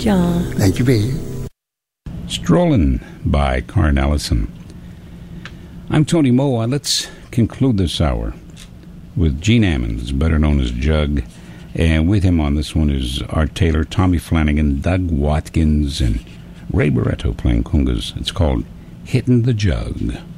John. Thank you, baby. Strolling by Carn Ellison. I'm Tony Moa. Let's conclude this hour with Gene Ammons, better known as Jug. And with him on this one is Art Taylor, Tommy Flanagan, Doug Watkins, and Ray Barretto playing congas. It's called Hittin' the Jug.